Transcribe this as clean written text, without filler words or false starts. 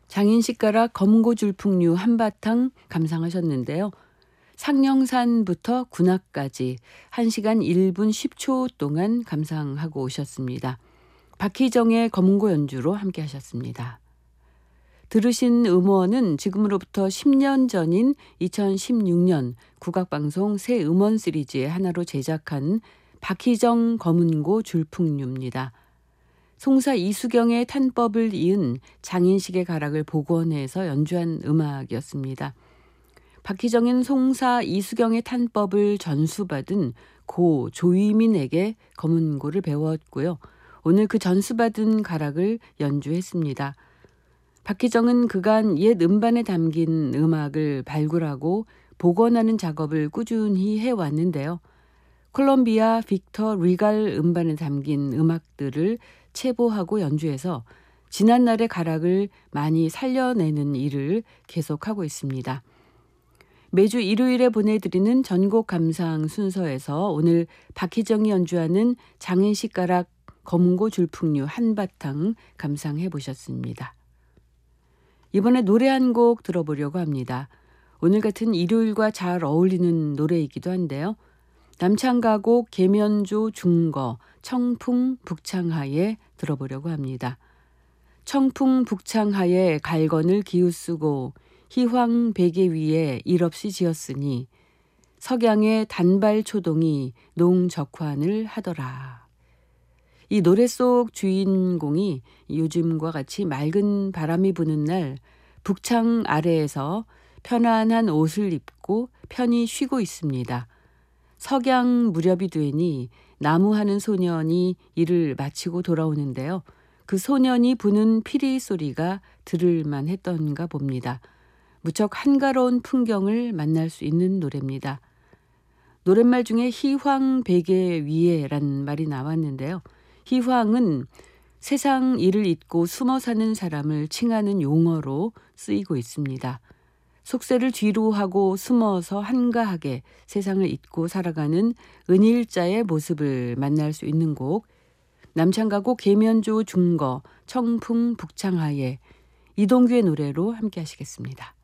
장인식가락 검고줄풍류 한바탕 감상하셨는데요. 상령산부터 군악까지 1시간 1분 10초 동안 감상하고 오셨습니다. 박희정의 검은고 연주로 함께 하셨습니다. 들으신 음원은 지금으로부터 10년 전인 2016년 국악방송 새 음원 시리즈의 하나로 제작한 박희정 검은고 줄풍류입니다. 송사 이수경의 탄법을 이은 장인식의 가락을 복원해서 연주한 음악이었습니다. 박희정은 송사 이수경의 탄법을 전수받은 고 조이민에게 검은고를 배웠고요. 오늘 그 전수받은 가락을 연주했습니다. 박희정은 그간 옛 음반에 담긴 음악을 발굴하고 복원하는 작업을 꾸준히 해왔는데요. 콜롬비아 빅터 리갈 음반에 담긴 음악들을 체보하고 연주해서 지난날의 가락을 많이 살려내는 일을 계속하고 있습니다. 매주 일요일에 보내드리는 전곡 감상 순서에서 오늘 박희정이 연주하는 장인식 가락 검은고 줄풍류 한바탕 감상해 보셨습니다. 이번에 노래 한 곡 들어보려고 합니다. 오늘 같은 일요일과 잘 어울리는 노래이기도 한데요. 남창가곡 계면조 중거 청풍 북창하에 들어보려고 합니다. 청풍 북창하에 갈건을 기우쓰고 희황 베개 위에 일없이 지었으니 석양의 단발 초동이 농적환을 하더라. 이 노래 속 주인공이 요즘과 같이 맑은 바람이 부는 날 북창 아래에서 편안한 옷을 입고 편히 쉬고 있습니다. 석양 무렵이 되니 나무하는 소년이 일을 마치고 돌아오는데요. 그 소년이 부는 피리 소리가 들을만 했던가 봅니다. 무척 한가로운 풍경을 만날 수 있는 노래입니다. 노랫말 중에 희황 베개 위에란 말이 나왔는데요. 희황은 세상 일을 잊고 숨어 사는 사람을 칭하는 용어로 쓰이고 있습니다. 속세를 뒤로 하고 숨어서 한가하게 세상을 잊고 살아가는 은일자의 모습을 만날 수 있는 곡, 남창가곡 계면조 중거 청풍 북창하에 이동규의 노래로 함께 하시겠습니다.